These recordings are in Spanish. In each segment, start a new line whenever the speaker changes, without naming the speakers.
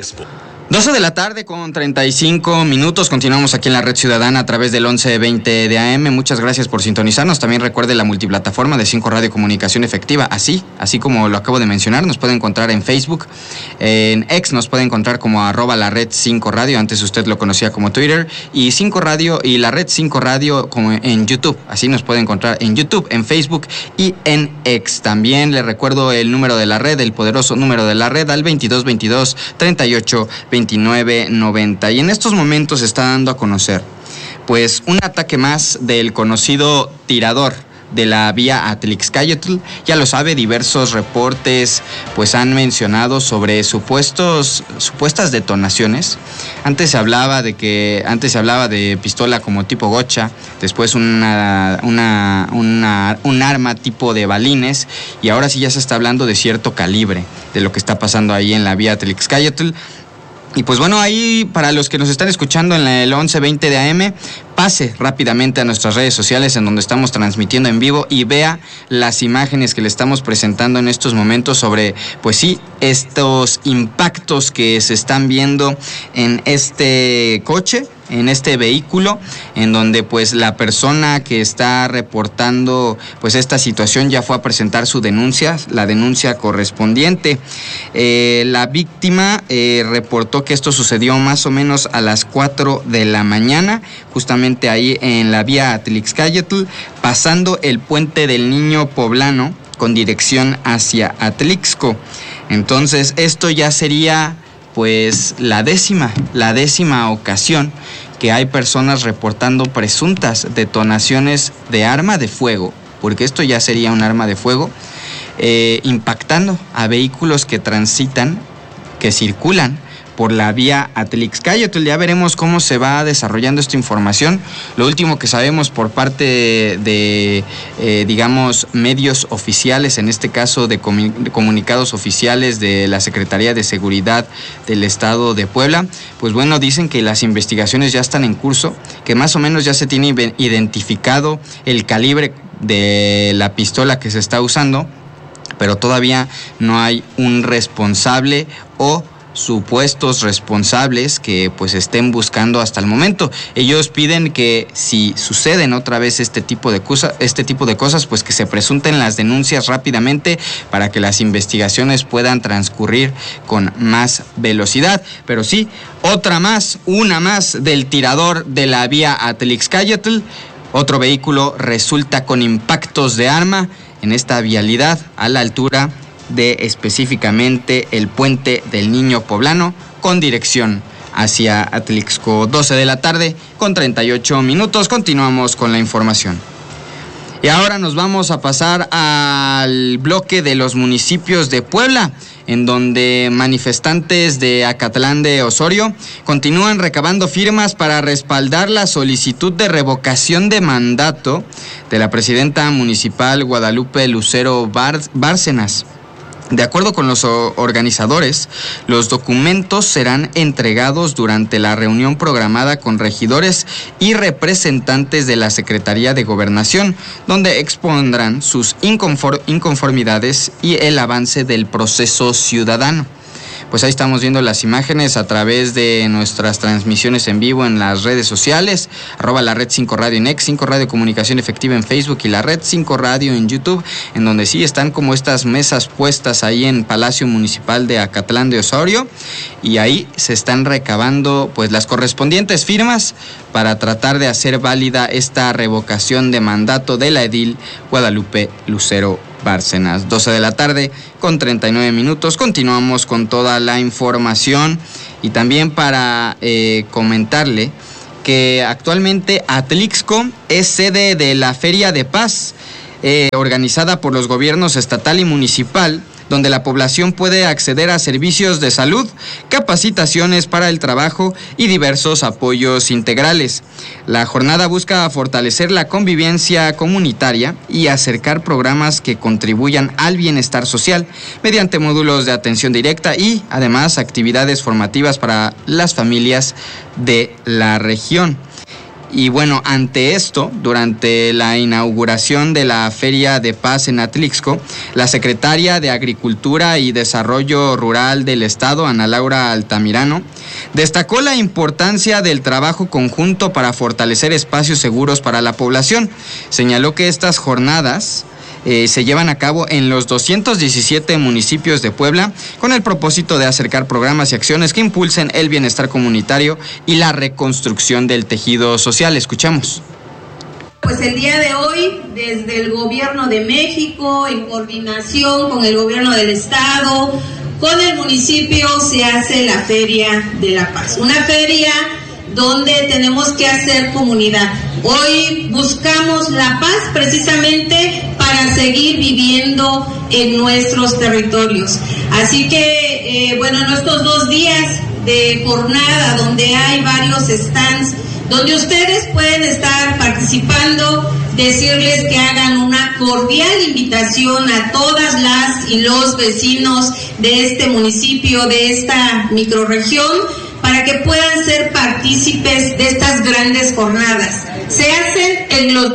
Crespo.
12 de la tarde con 35 minutos. Continuamos aquí en la Red Ciudadana a través del 1120 de AM. Muchas gracias por sintonizarnos. También recuerde la multiplataforma de 5 Radio Comunicación Efectiva. Así como lo acabo de mencionar, nos puede encontrar en Facebook. En X nos puede encontrar como @la red 5 Radio. Antes usted lo conocía como Twitter. Y 5 Radio y la red 5 Radio como en YouTube. Así nos puede encontrar en YouTube, en Facebook y en X. También le recuerdo el número de la red, el poderoso número de la red al 2222 38 2990. Y en estos momentos se está dando a conocer pues un ataque más del conocido tirador de la vía Atlixcáyotl. Ya lo sabe, diversos reportes pues han mencionado sobre supuestas detonaciones. Antes se hablaba de pistola como tipo gocha, después un arma tipo de balines, y ahora sí ya se está hablando de cierto calibre de lo que está pasando ahí en la vía Atlixcáyotl. Y pues bueno, ahí para los que nos están escuchando en el 1120 de AM, pase rápidamente a nuestras redes sociales en donde estamos transmitiendo en vivo y vea las imágenes que le estamos presentando en estos momentos sobre, pues sí, estos impactos que se están viendo en este coche, en este vehículo, en donde pues la persona que está reportando pues esta situación ya fue a presentar su denuncia, la denuncia correspondiente. La víctima reportó que esto sucedió más o menos a las 4 de la mañana, justamente ahí en la vía Atlixcáyotl, pasando el puente del Niño Poblano con dirección hacia Atlixco. Entonces esto ya sería pues la décima ocasión que hay personas reportando presuntas detonaciones de arma de fuego, porque esto ya sería un arma de fuego, impactando a vehículos que transitan, que circulan por la vía Atlixcáyotl. Ya veremos cómo se va desarrollando esta información. Lo último que sabemos por parte de digamos, medios oficiales, en este caso de comunicados oficiales de la Secretaría de Seguridad del Estado de Puebla, pues bueno, dicen que las investigaciones ya están en curso, que más o menos ya se tiene identificado el calibre de la pistola que se está usando, pero todavía no hay un responsable o supuestos responsables que pues estén buscando hasta el momento. Ellos piden que si suceden otra vez este tipo de cosas, pues que se presunten las denuncias rápidamente para que las investigaciones puedan transcurrir con más velocidad. Pero sí, una más del tirador de la vía Atlixcáyotl. Otro vehículo resulta con impactos de arma en esta vialidad a la altura de específicamente el puente del Niño Poblano con dirección hacia Atlixco. 12 de la tarde con 38 minutos. Continuamos con la información. Y ahora nos vamos a pasar al bloque de los municipios de Puebla, en donde manifestantes de Acatlán de Osorio continúan recabando firmas para respaldar la solicitud de revocación de mandato de la presidenta municipal Guadalupe Lucero Bárcenas. De acuerdo con los organizadores, los documentos serán entregados durante la reunión programada con regidores y representantes de la Secretaría de Gobernación, donde expondrán sus inconformidades y el avance del proceso ciudadano. Pues ahí estamos viendo las imágenes a través de nuestras transmisiones en vivo en las redes sociales, @la red 5 Radio en X, 5 Radio Comunicación Efectiva en Facebook y la red 5 Radio en YouTube, en donde sí están como estas mesas puestas ahí en Palacio Municipal de Acatlán de Osorio, y ahí se están recabando pues las correspondientes firmas para tratar de hacer válida esta revocación de mandato de la edil Guadalupe Lucero Bárcenas. 12 de la tarde con 39 minutos. Continuamos con toda la información y también para comentarle que actualmente Atlixco es sede de la Feria de Paz organizada por los gobiernos estatal y municipal, donde la población puede acceder a servicios de salud, capacitaciones para el trabajo y diversos apoyos integrales. La jornada busca fortalecer la convivencia comunitaria y acercar programas que contribuyan al bienestar social mediante módulos de atención directa y, además, actividades formativas para las familias de la región. Y bueno, ante esto, durante la inauguración de la Feria de Paz en Atlixco, la secretaria de Agricultura y Desarrollo Rural del Estado, Ana Laura Altamirano, destacó la importancia del trabajo conjunto para fortalecer espacios seguros para la población. Señaló que estas jornadas se llevan a cabo en los 217 municipios de Puebla con el propósito de acercar programas y acciones que impulsen el bienestar comunitario y la reconstrucción del tejido social. Escuchamos.
Pues el día de hoy, desde el Gobierno de México, en coordinación con el Gobierno del Estado, con el municipio, se hace la Feria de la Paz. Una feria donde tenemos que hacer comunidad. Hoy buscamos la paz precisamente para seguir viviendo en nuestros territorios. Así que, en estos 2 días de jornada donde hay varios stands, donde ustedes pueden estar participando, decirles que hagan una cordial invitación a todas las y los vecinos de este municipio, de esta microrregión, para que puedan ser partícipes de estas grandes jornadas. Se hacen en los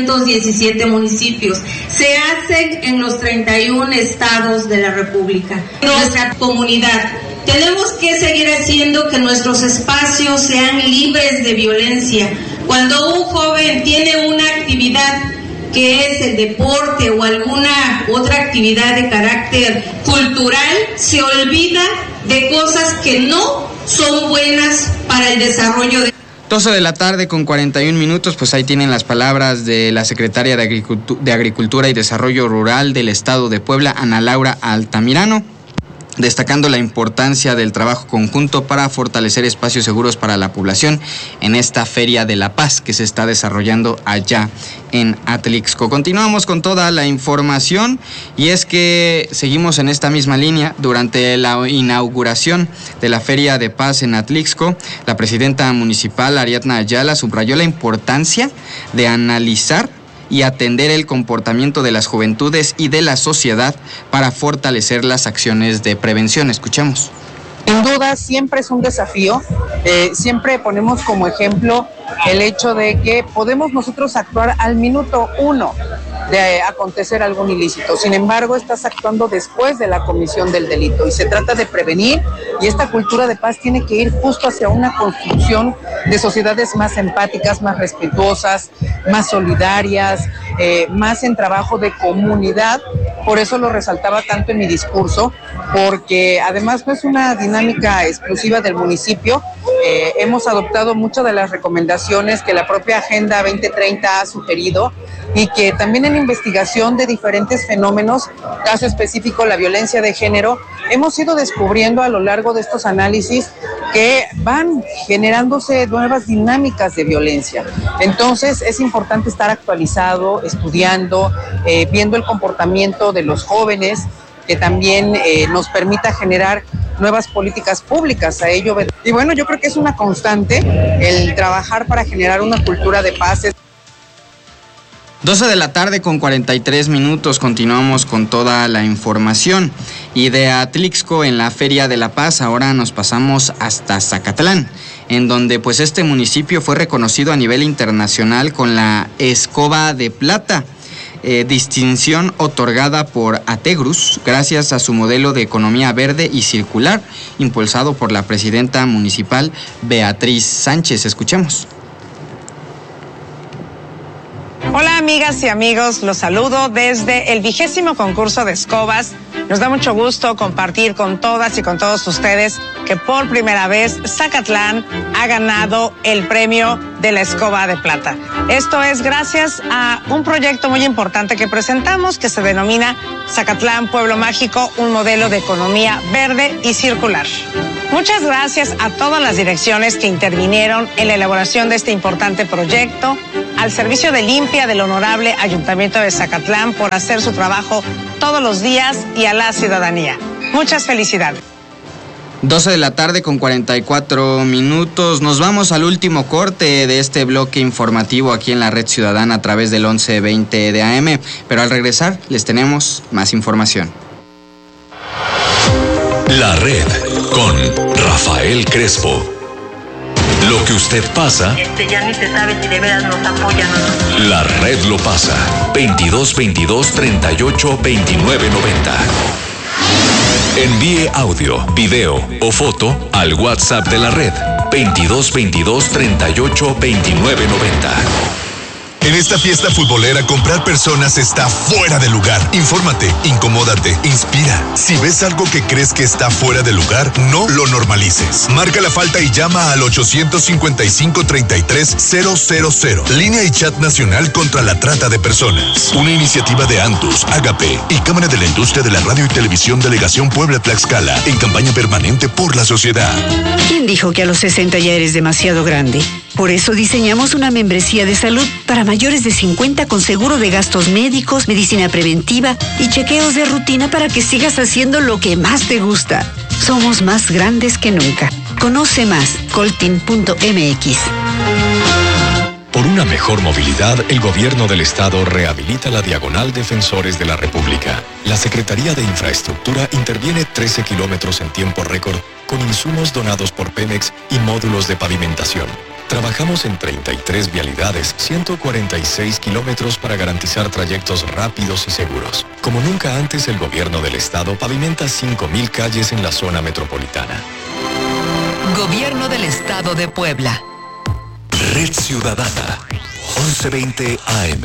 217 municipios, se hacen en los 31 estados de la República. Nuestra comunidad, tenemos que seguir haciendo que nuestros espacios sean libres de violencia. Cuando un joven tiene una actividad que es el deporte o alguna otra actividad de carácter cultural, se olvida de cosas que no son buenas para el desarrollo de...
12 de la tarde con 41 minutos, pues ahí tienen las palabras de la secretaria de Agricultura y Desarrollo Rural del Estado de Puebla, Ana Laura Altamirano, destacando la importancia del trabajo conjunto para fortalecer espacios seguros para la población en esta Feria de la Paz que se está desarrollando allá en Atlixco. Continuamos con toda la información y es que seguimos en esta misma línea. Durante la inauguración de la Feria de Paz en Atlixco, la presidenta municipal Ariadna Ayala subrayó la importancia de analizar y atender el comportamiento de las juventudes y de la sociedad para fortalecer las acciones de prevención. Escuchemos.
Sin duda, siempre es un desafío. Siempre ponemos como ejemplo el hecho de que podemos nosotros actuar al minuto 1 de acontecer algún ilícito. Sin embargo, estás actuando después de la comisión del delito y se trata de prevenir, y esta cultura de paz tiene que ir justo hacia una construcción de sociedades más empáticas, más respetuosas, más solidarias, más en trabajo de comunidad. Por eso lo resaltaba tanto en mi discurso, porque además no es una dinámica exclusiva del municipio. Hemos adoptado muchas de las recomendaciones que la propia Agenda 2030 ha sugerido y que también en investigación de diferentes fenómenos, caso específico la violencia de género, hemos ido descubriendo a lo largo de estos análisis que van generándose nuevas dinámicas de violencia. Entonces es importante estar actualizado, estudiando, viendo el comportamiento de los jóvenes, que también nos permita generar nuevas políticas públicas a ello. Y bueno, yo creo que es una constante el trabajar para generar una cultura de paz.
12 de la tarde con 43 minutos, continuamos con toda la información. Y de Atlixco, en la Feria de la Paz, ahora nos pasamos hasta Zacatlán, en donde pues este municipio fue reconocido a nivel internacional con la Escoba de Plata, distinción otorgada por Ategrus gracias a su modelo de economía verde y circular, impulsado por la presidenta municipal Beatriz Sánchez. Escuchemos.
Hola amigas y amigos, los saludo desde el 20º concurso de escobas. Nos da mucho gusto compartir con todas y con todos ustedes que por primera vez Zacatlán ha ganado el premio de la Escoba de Plata. Esto es gracias a un proyecto muy importante que presentamos que se denomina Zacatlán Pueblo Mágico, un modelo de economía verde y circular. Muchas gracias a todas las direcciones que intervinieron en la elaboración de este importante proyecto, al servicio de limpia del honorable Ayuntamiento de Zacatlán por hacer su trabajo todos los días y a la ciudadanía. Muchas felicidades.
12 de la tarde con 44 minutos. Nos vamos al último corte de este bloque informativo aquí en la Red Ciudadana a través del 1120 de AM. Pero al regresar les tenemos más información.
La Red con Rafael Crespo. Lo que usted pasa,
ya ni se sabe si de veras nos apoyan o no.
la red lo pasa. 2222-382990. Envíe audio, video o foto al WhatsApp de la red. 2222-382990.
En esta fiesta futbolera, comprar personas está fuera de lugar. Infórmate, incomódate, inspira. Si ves algo que crees que está fuera de lugar, no lo normalices. Marca la falta y llama al 855-33-000. Línea y chat nacional contra la trata de personas. Una iniciativa de Antus, Agape y Cámara de la Industria de la Radio y Televisión Delegación Puebla-Tlaxcala en campaña permanente por la sociedad.
¿Quién dijo que a los 60 ya eres demasiado grande? Por eso diseñamos una membresía de salud para mayores de 50 con seguro de gastos médicos, medicina preventiva y chequeos de rutina para que sigas haciendo lo que más te gusta. Somos más grandes que nunca. Conoce más, coltin.mx.
Por una mejor movilidad, el Gobierno del Estado rehabilita la Diagonal Defensores de la República. La Secretaría de Infraestructura interviene 13 kilómetros en tiempo récord con insumos donados por Pemex y módulos de pavimentación. Trabajamos en 33 vialidades, 146 kilómetros para garantizar trayectos rápidos y seguros. Como nunca antes, el Gobierno del Estado pavimenta 5,000 calles en la zona metropolitana.
Gobierno del Estado de Puebla.
Red Ciudadana, 1120 AM.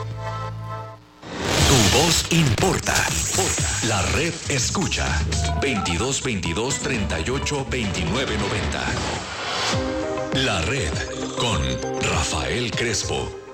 Tu voz importa. La red escucha. 2222-382990. La red con Rafael Crespo.